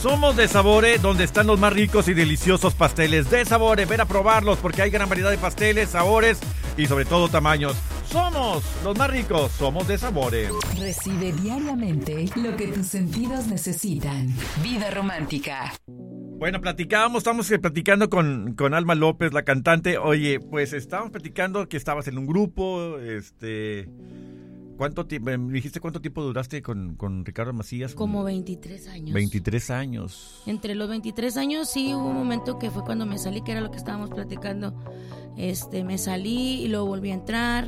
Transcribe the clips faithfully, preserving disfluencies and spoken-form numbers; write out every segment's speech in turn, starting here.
Somos de Sabore, donde están los más ricos y deliciosos pasteles de Sabore. Ven a probarlos porque hay gran variedad de pasteles, sabores y sobre todo tamaños. Somos los más ricos, somos de Sabore. Recibe diariamente lo que tus sentidos necesitan. Vida romántica. Bueno, platicábamos, estamos platicando con, con Alma López, la cantante. Oye, pues estábamos platicando que estabas en un grupo, este... ¿Cuánto tiempo, me dijiste cuánto tiempo duraste con, con Ricardo Macías? Como veintitrés años. veintitrés años. Entre los veintitrés años sí hubo un momento que fue cuando me salí, que era lo que estábamos platicando. Este, me salí y luego volví a entrar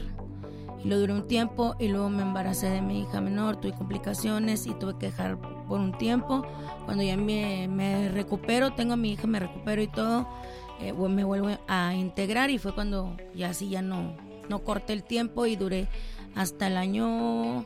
y lo duré un tiempo y luego me embaracé de mi hija menor, tuve complicaciones y tuve que dejar por un tiempo. Cuando ya me, me recupero, tengo a mi hija, me recupero y todo, eh, me vuelvo a integrar y fue cuando ya sí ya no, no corté el tiempo y duré hasta el año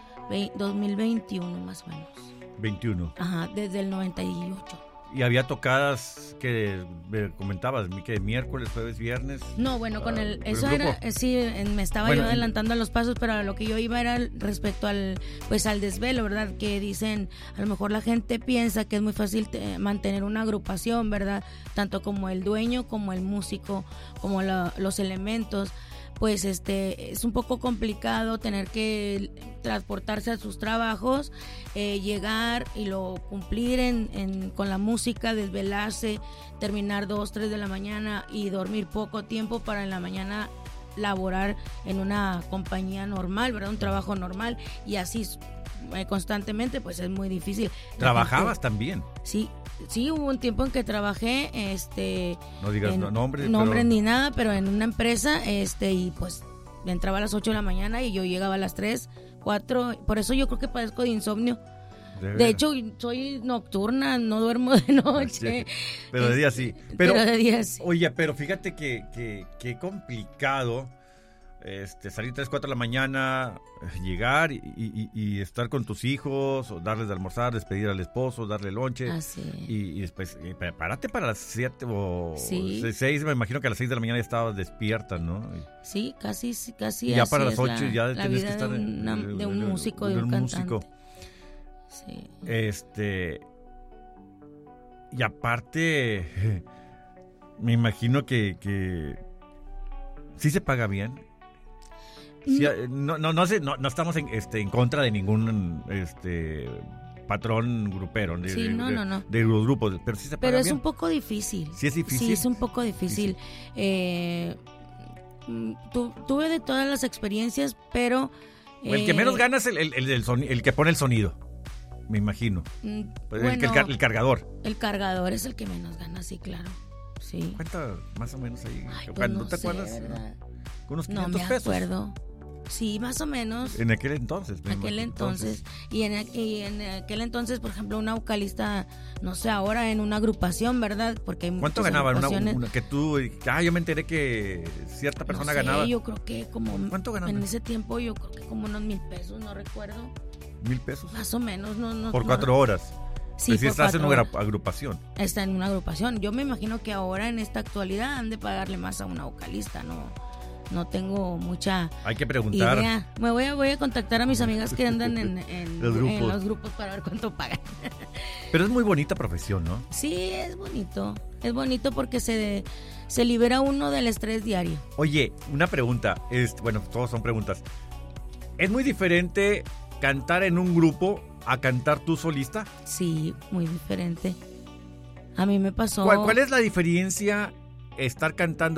dos mil veintiuno más o menos. veintiuno. Ajá, desde el noventa y ocho. ¿Y había tocadas que me comentabas, que miércoles, jueves, viernes? No, bueno, con el... ¿Con eso el era... grupo? Sí, me estaba Bueno, yo adelantando a los pasos, pero a lo que yo iba era respecto al... Pues al desvelo, ¿verdad? Que dicen, a lo mejor la gente piensa que es muy fácil te, mantener una agrupación, ¿verdad? Tanto como el dueño, como el músico, como la, los elementos. Pues este es un poco complicado tener que transportarse a sus trabajos, eh, llegar y lo cumplir en, en, con la música, desvelarse, terminar dos, tres de la mañana y dormir poco tiempo para en la mañana laborar en una compañía normal, ¿verdad? Un trabajo normal y así eh, constantemente, pues es muy difícil. ¿Trabajabas gente, también? Sí. Sí, hubo un tiempo en que trabajé, este... No digas en, no, nombres. Nombres pero... ni nada, pero en una empresa, este, y pues entraba a las ocho de la mañana y yo llegaba a las tres, cuatro, por eso yo creo que padezco de insomnio. De, de hecho, soy nocturna, no duermo de noche. Sí, pero de día sí. Pero, pero de día sí. Oye, pero fíjate que, que, que complicado este, salir tres, cuatro de la mañana, llegar y, y, y estar con tus hijos, o darles de almorzar, despedir al esposo, darle lonche. Ah, sí. y, y después, y prepárate para las siete o sí. seis, me imagino que a las seis de la mañana ya estabas despierta, ¿no? Sí, casi, casi. Y ya para las ocho la, ya la tenés vida que estar de, una, en, de un de, músico, de, de un, un cantante. músico. Sí. Este, y aparte, me imagino que, que sí se paga bien. Sí, no, no, no, sé, no, no estamos en, este, en contra de ningún este, patrón grupero, de, sí, no, de, no, no. de los grupos, pero sí se paga Pero es bien. un poco difícil. Sí es difícil. Sí, es un poco difícil. Sí, sí. Eh, tu, tuve de todas las experiencias, pero... El eh, que menos gana es el, el, el, el, soni- el que pone el sonido, me imagino. Mm, Pues bueno, el, que- el, car- el cargador. El cargador es el que menos gana, sí, claro. Sí. ¿Cuánto más o menos ahí? Ay, pues ¿Cuándo no te sé, acuerdas? ¿verdad? Unos No quinientos me pesos. acuerdo. Sí, más o menos. En aquel entonces. En aquel entonces. Y en, y en aquel entonces, por ejemplo, una vocalista, no sé, ahora en una agrupación, ¿verdad? Porque hay ¿Cuánto muchas ganaban? Una, agrupaciones. una que tú... Ah, yo me enteré que cierta persona no sé, ganaba yo creo que como... ¿Cuánto ganaban? En ese tiempo yo creo que como unos mil pesos, no recuerdo. mil pesos. Más o menos, no... no Por no- cuatro horas. Sí, Pues si por estás en cuatro una horas. agra- agrupación. Está en una agrupación. Yo me imagino que ahora en esta actualidad han de pagarle más a una vocalista, no... No tengo mucha Hay que preguntar. idea. Me voy a, voy a contactar a mis amigas que andan en, en, Los grupos. en los grupos para ver cuánto pagan. Pero es muy bonita profesión, ¿no? Sí, es bonito. Es bonito porque se, se libera uno del estrés diario. Oye, una pregunta. Es, bueno, todos son preguntas. ¿Es muy diferente cantar en un grupo a cantar tú solista? Sí, muy diferente. A mí me pasó... ¿Cuál, cuál es la diferencia estar cantando